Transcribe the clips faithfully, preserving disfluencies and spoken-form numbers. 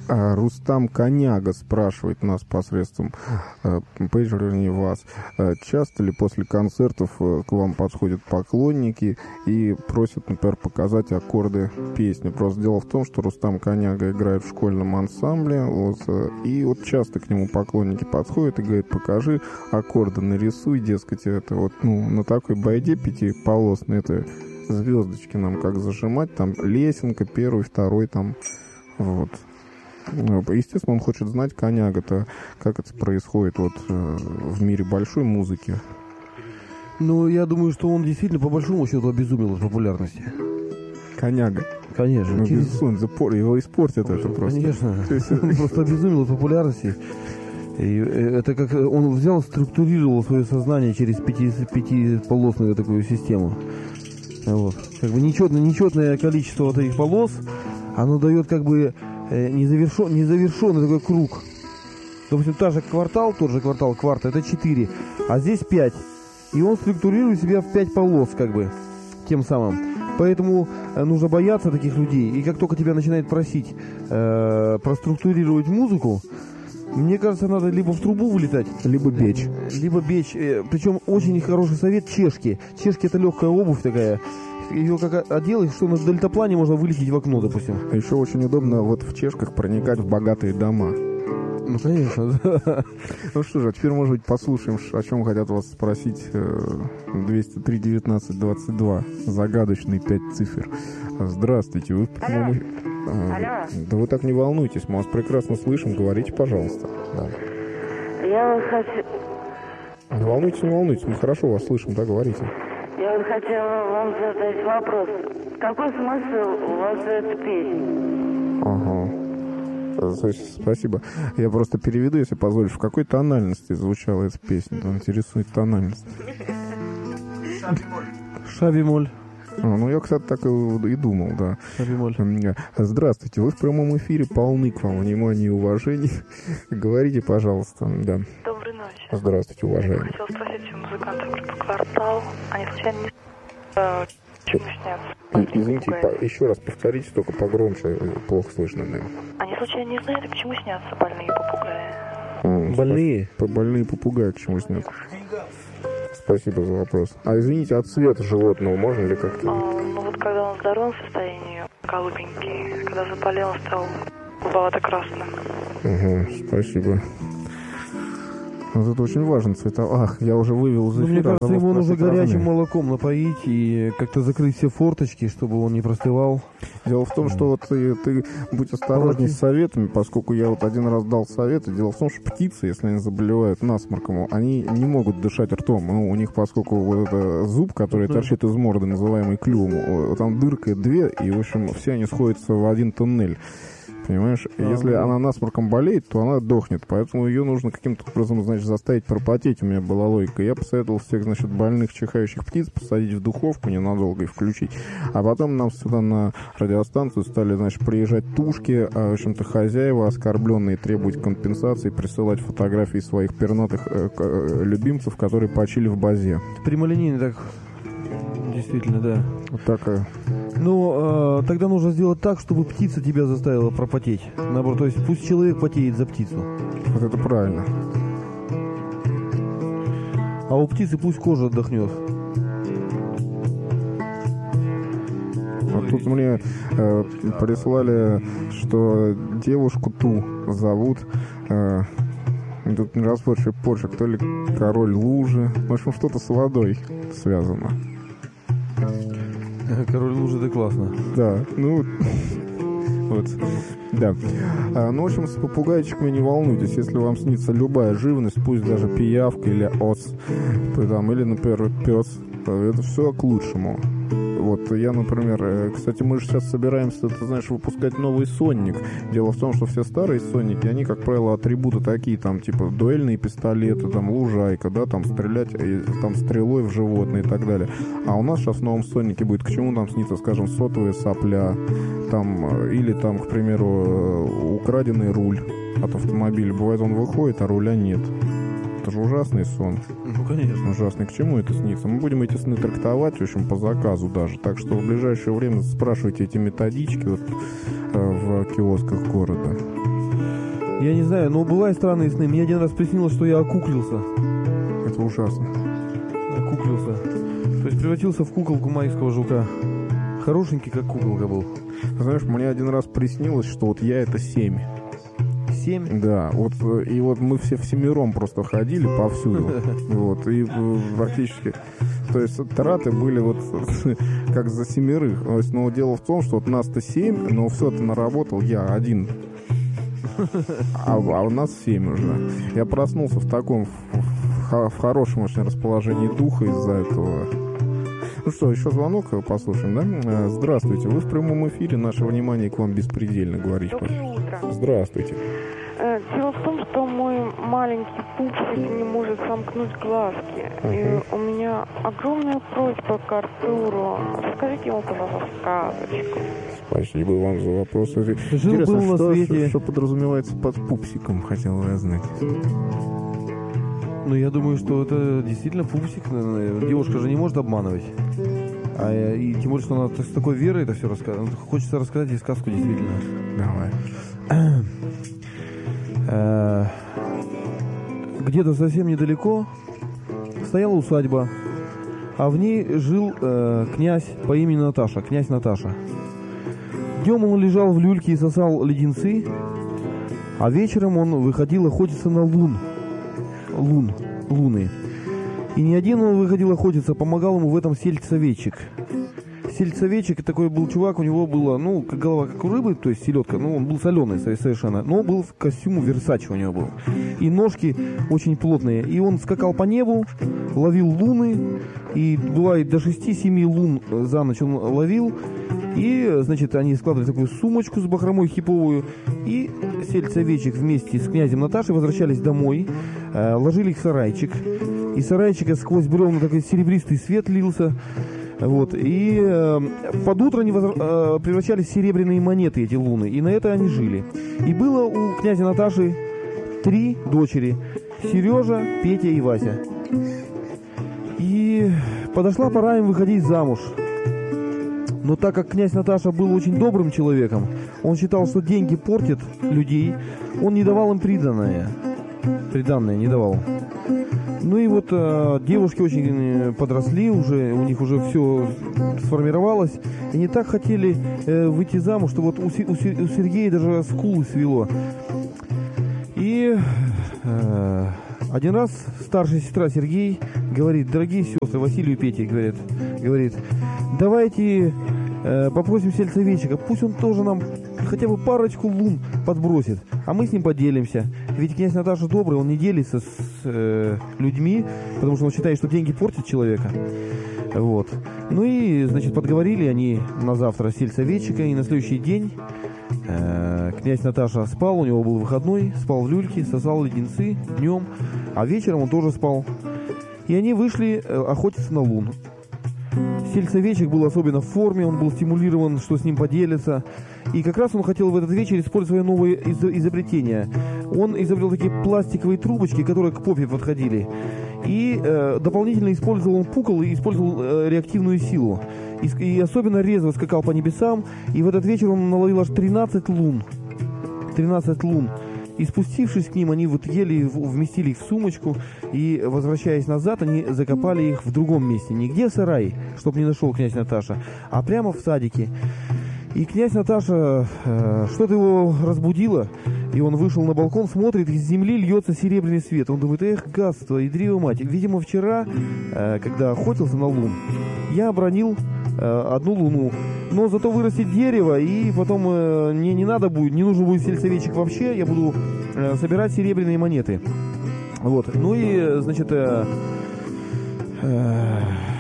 А Рустам Коняга спрашивает нас посредством э, пейджера, вернее, вас. Э, часто ли после концертов э, к вам подходят поклонники и просят, например, показать аккорды песни? Просто дело в том, что Рустам Коняга играет в школьном ансамбле, вот, э, и вот часто к нему поклонники подходят и говорят: покажи аккорды, нарисуй, дескать, это вот, ну, на такой байде пятиполосной, это звездочки нам как зажимать, там лесенка, первый, второй, там, вот. Естественно, он хочет знать, Коняга-то, как это происходит вот э, в мире большой музыки. Ну, я думаю, что он действительно, по большому счету, обезумел от популярности. Коняга. Конечно. Ну, через... безусловно, его испортят это просто. Конечно. Он просто обезумел от популярности. И это как он взял, структурировал свое сознание через пяти, пятиполосную такую систему. Вот. Как бы нечетное, нечетное количество вот этих полос, оно дает как бы Незавершен, незавершенный такой круг. Допустим, та же квартал, тот же квартал, кварта, это четыре, а здесь пять. И он структурирует себя в пять полос, как бы, тем самым. Поэтому нужно бояться таких людей. И как только тебя начинает просить э, проструктурировать музыку, мне кажется, надо либо в трубу вылетать, либо бечь. Либо бечь. Э, причем очень хороший совет — чешки. Чешки — это легкая обувь такая. Ее как оделаешь, что на дельтаплане можно вылететь в окно, допустим. А еще очень удобно вот в чешках проникать в богатые дома. Ну, конечно, да. Ну что же, а теперь, может быть, послушаем, о чем хотят вас спросить. Двести три девятнадцать двадцать два. Загадочные пять цифр. Здравствуйте, вы в прямом... Алло. Да вы так не волнуйтесь, мы вас прекрасно слышим. Говорите, пожалуйста. Да. Я вот хочу... Не волнуйтесь, не волнуйтесь, мы хорошо вас слышим, да, говорите. Я вот хотела вам задать вопрос. Какой смысл у вас этой песни? Ага. Спасибо. Я просто переведу, если позволишь. В какой тональности звучала эта песня? Там интересует тональность. Ша-бемоль. А, ну, я, кстати, так и, и думал, да. Ша-бемоль. Здравствуйте, вы в прямом эфире, полны к вам внимания и уважения. Говорите, пожалуйста. Да. Доброй ночи. Здравствуйте, уважаемый. Хотел спросить у музыкантов группы «Квартал». Они случайно не... Э, чему снятся? Извините, по, еще раз повторите, только погромче, плохо слышно, да. Они случайно не знают, почему снятся больные попугаи? О, больные? По, больные попугаи, к чему снятся? Спасибо за вопрос. А извините, а цвет животного можно ли как-то? А, ну вот когда он в здоровом состоянии, голубенький, когда заболел, он стал голубовато-красным. Угу, спасибо. Вот это очень важно, цвета. Ах, я уже вывел из эфира. Ну, мне кажется, его нужно горячим разные. молоком напоить и как-то закрыть все форточки, чтобы он не простывал. Дело в том, что вот ты, ты будь осторожней с советами, поскольку я вот один раз дал советы. Дело в том, что птицы, если они заболевают насморком, они не могут дышать ртом. Ну, у них, поскольку вот это зуб, который торчит из морды, называемый клювом, там дырка две, и, в общем, все они сходятся в один туннель. Понимаешь, а, если да. она насморком болеет, то она дохнет, поэтому ее нужно каким-то образом, значит, заставить пропотеть, у меня была логика. Я посоветовал всех, значит, больных чихающих птиц посадить в духовку ненадолго и включить. А потом нам сюда на радиостанцию стали, значит, приезжать тушки, а, в общем-то, хозяева оскорбленные требовать компенсации, присылать фотографии своих пернатых э, э, любимцев, которые почили в базе. Прямолинейно так, действительно, да. Вот такая. Ну, э, тогда нужно сделать так, чтобы птица тебя заставила пропотеть. Наоборот, то есть пусть человек потеет за птицу. Вот это правильно. А у птицы пусть кожа отдохнет. Вот тут мне э, прислали, что девушку ту зовут, э, тут неразборчивый почерк, то ли король лужи, в общем, что-то с водой связано. Король лужи, это классно. Да, ну, вот, да. А, ну, в общем, с попугайчиками не волнуйтесь, если вам снится любая живность, пусть даже пиявка или ос, там, или, например, пес, это все к лучшему. Вот, я, например, кстати, мы же сейчас собираемся, ты знаешь, выпускать новый сонник. Дело в том, что все старые сонники, они, как правило, атрибуты такие, там, типа, дуэльные пистолеты, там, лужайка, да, там, стрелять, там, стрелой в животное и так далее. А у нас сейчас в новом соннике будет, к чему там снится, скажем, сотовая сопля, там, или, там, к примеру, украденный руль от автомобиля. Бывает, он выходит, а руля нет. Это же ужасный сон. Ну, конечно. Ужасный. К чему это снится? Мы будем эти сны трактовать, в общем, по заказу даже. Так что в ближайшее время спрашивайте эти методички вот, э, в киосках города. Я не знаю, но бывают странные сны. Мне один раз приснилось, что я окуклился. Это ужасно. Окуклился. То есть превратился в куколку майского жука. Хорошенький, как куколка был. Знаешь, мне один раз приснилось, что вот я это семь. Семь? Да, вот и вот мы все всемиром просто ходили повсюду. Вот, и практически. То есть траты были вот как за семерых. То есть, но дело в том, что вот нас-то семь, но все-то наработал я один. А, а у нас семь уже. Я проснулся в таком в, в хорошем очень расположении духа из-за этого. Ну что, еще звонок послушаем, да? Здравствуйте, вы в прямом эфире, наше внимание к вам беспредельно, говорить. Доброе утро. Здравствуйте. Дело в том, что мой маленький пупсик не может сомкнуть глазки. Uh-huh. И у меня огромная просьба к Артуру. Расскажите ему, пожалуйста, сказочку. Спасибо вам за вопрос. Жил Интересно, был на что, свете. Что, что подразумевается под пупсиком, хотел бы я знать. Ну, я думаю, что это действительно пупсик. Девушка же не может обманывать. А, и тем более, что она с такой верой это все рассказывает. Хочется рассказать ей сказку действительно. Давай. Где-то совсем недалеко стояла усадьба, а в ней жил э, князь по имени Наташа, князь Наташа. Днем он лежал в люльке и сосал леденцы, а вечером он выходил охотиться на лун, лун, луны. И не один он выходил охотиться, помогал ему в этом сельдцовечек. Сельдцовечек такой был чувак, у него было, ну, как голова, как у рыбы, то есть селедка, ну, он был соленый совершенно, но был в костюме Версаче у него был. И ножки очень плотные. И он скакал по небу, ловил луны, и бывает до шести-семи лун за ночь он ловил. И, значит, они складывали такую сумочку с бахромой хиповую, и сельдцовечек вместе с князем Наташей возвращались домой, э, ложили их в сарайчик. Из сарайчика сквозь бревна такой серебристый свет лился. Вот, и э, под утро они возвр... э, превращались в серебряные монеты, эти луны, и на это они жили. И было у князя Наташи три дочери: Сережа, Петя и Вася. И подошла пора им выходить замуж. Но так как князь Наташа был очень добрым человеком, он считал, что деньги портят людей, он не давал им приданое. Приданное не давал. Ну и вот э, девушки очень подросли уже, у них уже все сформировалось. И они так хотели э, выйти замуж, что вот у, у, у Сергея даже скулы свело. И э, один раз старшая сестра Сергей говорит: дорогие сестры, Василию и Пете, говорит, говорит, давайте э, попросим сельдцовечика, пусть он тоже нам хотя бы парочку лун подбросит, а мы с ним поделимся. Ведь князь Наташа добрый, он не делится с э, людьми, потому что он считает, что деньги портят человека. Вот. Ну и, значит, подговорили они на завтра сельдцовечика, и на следующий день э, князь Наташа спал, у него был выходной, спал в люльке, сосал леденцы днем, а вечером он тоже спал. И они вышли э, охотиться на лун. Сельдцовечек был особенно в форме, он был стимулирован, что с ним поделиться. И как раз он хотел в этот вечер использовать свое новое изобретение. Он изобрел такие пластиковые трубочки, которые к попе подходили. И э, дополнительно использовал он пукол и использовал э, реактивную силу. И, и особенно резво скакал по небесам. И в этот вечер он наловил аж тринадцать лун. тринадцать лун. И спустившись к ним, они вот еле вместили их в сумочку. И, возвращаясь назад, они закопали их в другом месте. Не где в сарае, чтобы не нашел князь Наташа, а прямо в садике. И князь Наташа, э, что-то его разбудило, и он вышел на балкон, смотрит, из земли льется серебряный свет. Он думает: эх, гадство, ядрева мать. Видимо, вчера, э, когда охотился на лун, я обронил э, одну луну. Но зато вырастет дерево, и потом э, мне не надо будет, не нужен будет сельдцовечек вообще, я буду э, собирать серебряные монеты. Вот. Ну и, значит, э, э,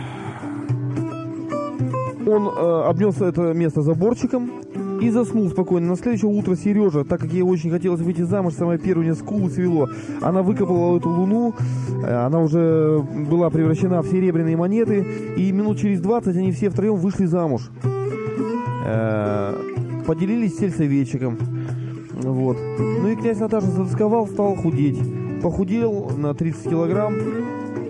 он э, обнес это место заборчиком и заснул спокойно. На следующее утро Сережа, так как ей очень хотелось выйти замуж, самое первое, у нее скулу свело, она выкопала эту луну, э, она уже была превращена в серебряные монеты, и минут через двадцать они все втроем вышли замуж. Э, поделились сельдцовечиком. Вот. Ну и князь Наташа затасковал, стал худеть. Похудел на тридцать килограмм.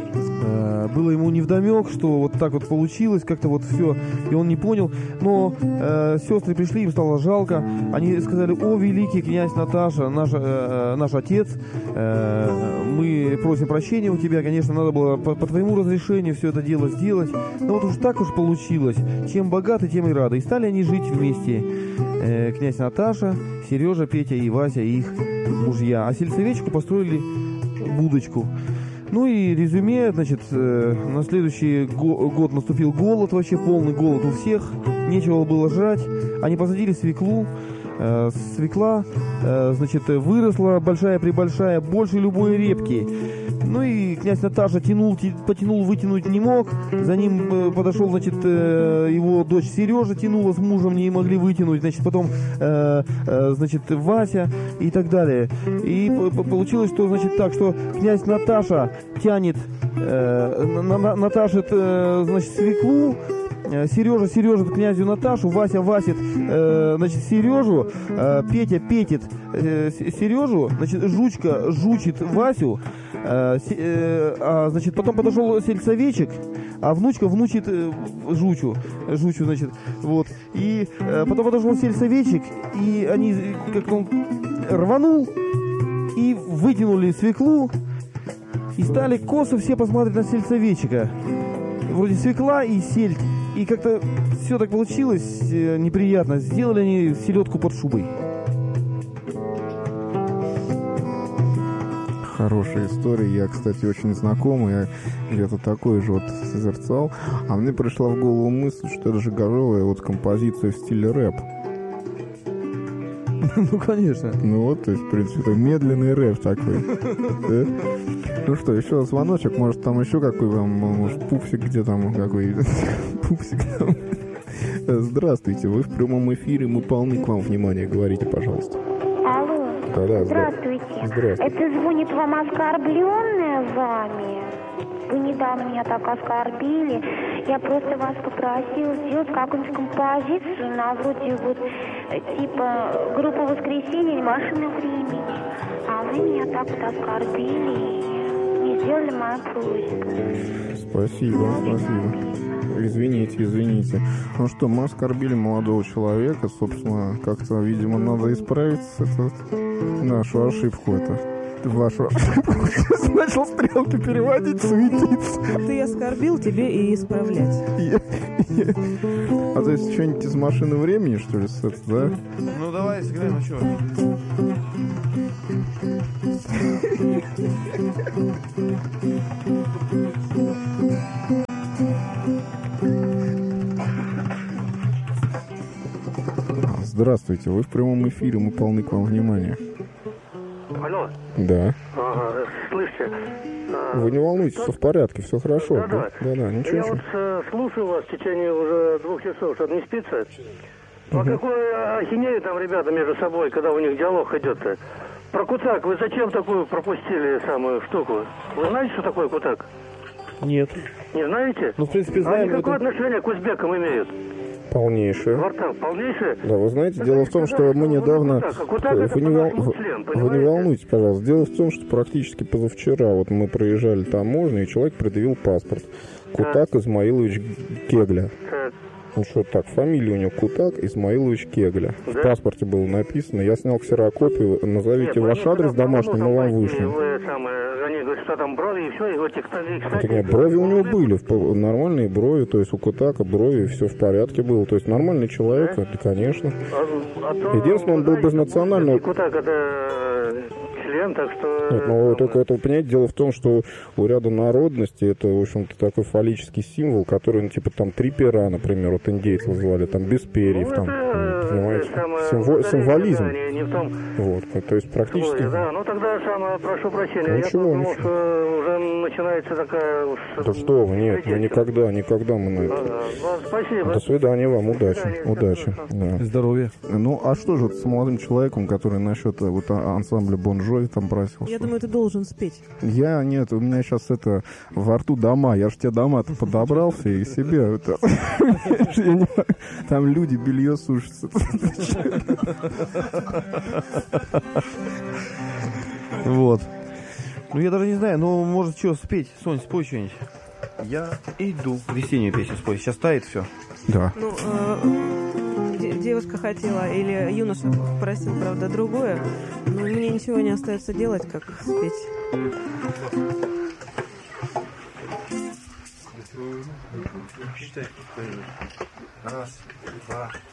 Э, было ему невдомек, что вот так вот получилось, как-то вот все, и он не понял. Но э, сестры пришли, им стало жалко. Они сказали: о, великий князь Наташа, наш, э, наш отец, э, мы просим прощения у тебя, конечно, надо было по, по твоему разрешению все это дело сделать. Но вот уж так уж получилось. Чем богаты, тем и рады. И стали они жить вместе. Э, князь Наташа, Сережа, Петя и Вася, и их мужья. А сельсоветчику построили будочку. Ну и резюме, значит, э, на следующий го- год наступил голод, вообще полный голод у всех, нечего было жрать. Они посадили свеклу, э, свекла, э, значит, выросла большая-пребольшая, больше любой репки. Ну и князь Наташа тянул, потянул, вытянуть не мог. За ним э, подошел, значит, э, его дочь Сережа тянула с мужем, не могли вытянуть. Значит, потом, э, э, значит, Вася и так далее. И получилось, что, значит, так, что князь Наташа тянет, э, на, на, Наташа, э, значит, свеклу. Сережа Сережит князю Наташу, Вася Васит, э, значит, Сережу, э, Петя Петит э, Сережу, значит, Жучка жучит Васю, э, э, а, значит, потом подошел сельсоветчик, а внучка внучит э, Жучу, Жучу, значит, вот, и э, потом подошел сельсоветчик, и они, как он рванул, и вытянули свеклу, и стали косо все посмотреть на сельсоветчика. Вроде свекла и сельдь. И как-то все так получилось э, неприятно. Сделали они селедку под шубой. Хорошая история. Я, кстати, очень знакомый. Я где-то такой же вот созерцал. А мне пришла в голову мысль, что это же горовая вот композиция в стиле рэп. Ну, конечно. Ну вот, то есть, в принципе, это медленный рэп такой. Ну что, еще звоночек, может, там еще какой вам, может, пупсик где там, какой пупсик там. Здравствуйте, вы в прямом эфире, мы полны к вам внимания, говорите, пожалуйста. Алло, Да-да, здравствуйте. Здравствуйте. Это звонит вам оскорбленная вами? Вы недавно меня так оскорбили. Я просто вас попросила сделать какую-нибудь композицию на вроде вот типа группа «Воскресенье» или «Машина времени». А вы меня так вот оскорбили и не сделали мою просьбу. Спасибо, спасибо. Извините, извините. Ну что, мы оскорбили молодого человека, собственно, как-то, видимо, надо исправить эту нашу ошибку. Это вашу ошибку. Начал стрелки переводить, суетиться. Ты оскорбил, тебе и исправлять. А то есть что-нибудь из «Машины времени», что ли, с этого, да? Ну давай сыграем, ну что? Здравствуйте, вы в прямом эфире, мы полны к вам внимания. Алло. Да. Ага, слышите? А, Вы не волнуйтесь, все в порядке, все хорошо. Да, да. Да, да, ничего. Я ничего. вот э, слушаю вас в течение уже двух часов, что не спится. Ну, а какой ахинею там ребята между собой, когда у них диалог идет-то? Про Кутак, вы зачем такую пропустили самую штуку? Вы знаете, что такое Кутак? Нет. Не знаете? Ну, в принципе, А знаем. они какое это... отношение к узбекам имеют? Полнейшее. Вартан, полнейшее? Да, вы знаете, Так дело они в том, сказали, что мы что недавно... Кутак, а Кутак это Вы не, вол... по-нашему член, Вы не понимаете? волнуйтесь, пожалуйста. Дело в том, что практически позавчера вот мы проезжали таможню, и человек предъявил паспорт. Кутак Измаилович Кегля. Так. Ну что так, фамилия у него Кутак Измаилович Кегля. Да? В паспорте было написано. Я снял ксерокопию. Назовите Нет, ваш они адрес когда домашний, ну, мы там вам байки, вышлем. Вы, самое, они говорят, что там брови и все, и вот и, кстати, Это нет, брови у него были, в- нормальные брови, то есть у Кутака брови, все в порядке было. То есть нормальный человек, это, конечно. А, а то, Единственное, он был знаете, безнационального. Кутак это э, член, так что... Нет, ну только это, понимаете, дело в том, что у ряда народностей это, в общем-то, такой фаллический символ, который, ну, типа, там, три пера, например, вот индейцев звали, там, без перьев, Ну, там, это, понимаете, самое, Символ- ударение, символизм. да, не, не в том Вот, то есть практически... слове, да. Ну тогда самое, прошу прощения, я Ничего, подумал, ничего. что уже начинается такая уж... Да что вы, нет, вы никогда, никогда мы на это... Ага. Ну, спасибо. До свидания вам, удачи, свидания, удачи. всего Да. Здоровья. Ну, а что же с молодым человеком, который насчет э, вот а- ансамбля Бон Джови там просил? Я что- думаю, ты должен спеть. Я, нет, у меня сейчас это во рту дома, я ж те дома-то подобрался и себе это... Я не могу. Там люди белье сушатся. Вот. Ну, я даже не знаю, но может что спеть. Сонь, спой что-нибудь. Я иду. Весеннюю песню спой. Сейчас тает все. Да. Ну, э, де- девушка хотела, или юноша просил, правда, другое. Но мне ничего не остается делать, как спеть. Раз, два,